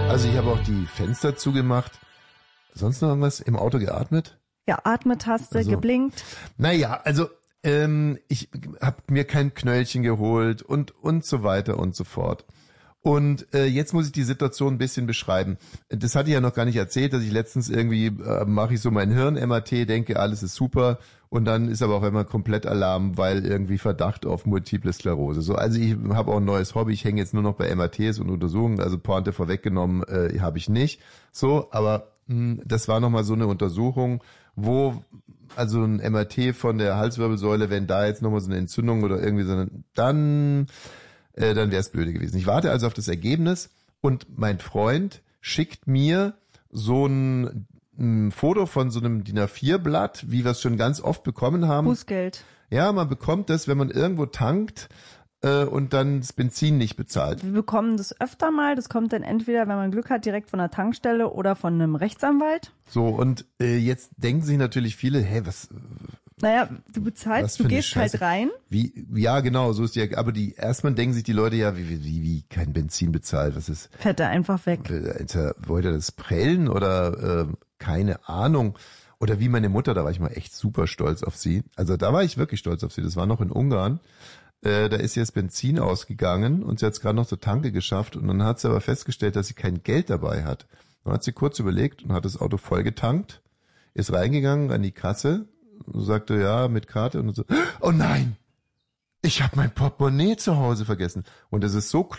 Also ich habe auch die Fenster zugemacht. Sonst noch irgendwas? Im Auto geatmet? Geatmet hast du, geblinkt. Naja, also ich habe mir kein Knöllchen geholt und so weiter und so fort. Und jetzt muss ich die Situation ein bisschen beschreiben. Das hatte ich ja noch gar nicht erzählt, dass ich letztens irgendwie mache ich so mein Hirn-MRT, denke, alles ist super und dann ist aber auch immer komplett Alarm, weil irgendwie Verdacht auf Multiple Sklerose. So, also ich habe auch ein neues Hobby, ich hänge jetzt nur noch bei MRTs und Untersuchungen, also Pointe vorweggenommen habe ich nicht. So, aber das war nochmal so eine Untersuchung, wo also ein MRT von der Halswirbelsäule, wenn da jetzt nochmal so eine Entzündung oder irgendwie so, dann wäre es blöde gewesen. Ich warte also auf das Ergebnis und mein Freund schickt mir so ein Foto von so einem DIN A4-Blatt, wie wir es schon ganz oft bekommen haben. Bußgeld. Ja, man bekommt das, wenn man irgendwo tankt und dann das Benzin nicht bezahlt. Wir bekommen das öfter mal. Das kommt dann entweder, wenn man Glück hat, direkt von der Tankstelle oder von einem Rechtsanwalt. So, und jetzt denken sich natürlich viele, was... Naja, du bezahlst, du gehst halt rein. Wie, ja, genau, so ist die, aber erstmal denken sich die Leute ja, wie kein Benzin bezahlt, was ist? Fährt er einfach weg. Wollte er das prellen oder keine Ahnung. Oder wie meine Mutter, da war ich mal echt super stolz auf sie. Also da war ich wirklich stolz auf sie, das war noch in Ungarn. Da ist ihr das Benzin ausgegangen und sie hat es gerade noch zur Tanke geschafft und dann hat sie aber festgestellt, dass sie kein Geld dabei hat. Dann hat sie kurz überlegt und hat das Auto voll getankt, ist reingegangen an die Kasse, sagte ja mit Karte und so, oh nein, ich habe mein Portemonnaie zu Hause vergessen. Und es ist so